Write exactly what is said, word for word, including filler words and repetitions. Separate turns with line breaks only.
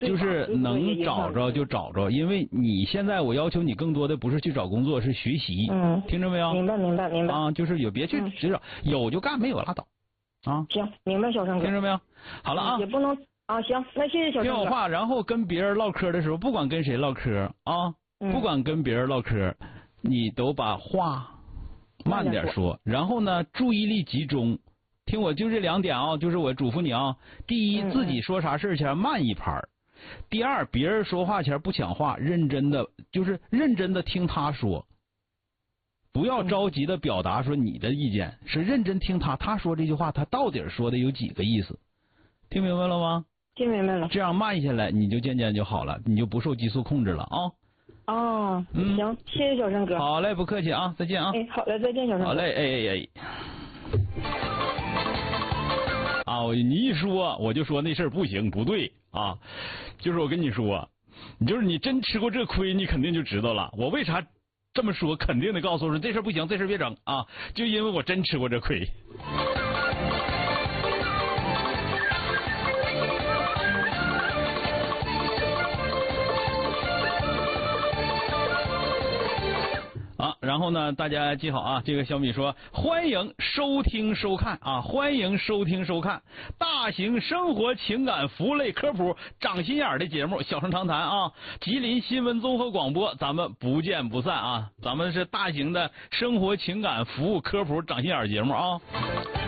就是能找着就找着，因为你现在我要求你更多的不是去找工作，是学习。
嗯，
听着没有？
明白明白明白。
啊，就是有别去只找、嗯，有就干，没有拉倒。啊，
行，明白，小生哥。
听着没有？好了啊，
也不能啊，行，那谢谢小生哥。
听我话，然后跟别人唠嗑的时候，不管跟谁唠嗑啊，
嗯、
不管跟别人唠嗑，你都把话慢点说，然后呢，注意力集中。听我就这两点啊，就是我嘱咐你啊。第一，自己说啥事前慢一拍；第二，别人说话前不抢话，认真的就是认真的听他说。不要着急的表达说你的意见，是认真听他，他说这句话他到底说的有几个意思，听明白了吗？
听明白了。
这样慢下来，你就渐渐就好了，你就不受激素控制了啊。
哦，嗯，行，谢谢小生哥。
好嘞，不客气啊，再见啊。
哎，好嘞，再见，小生哥。
好嘞，哎哎哎。啊，我你一说我就说那事儿不行不对啊，就是我跟你说，就是你真吃过这亏，你肯定就知道了。我为啥？这么说肯定得告诉我说这事不行，这事别整啊！就因为我真吃过这亏。啊，然后呢，大家记好啊，这个小米说欢迎收听收看啊，欢迎收听收看大型生活情感服务类科普长心眼的节目《小声长谈》啊，吉林新闻综合广播，咱们不见不散啊！咱们是大型的生活情感服务科普长心眼节目啊。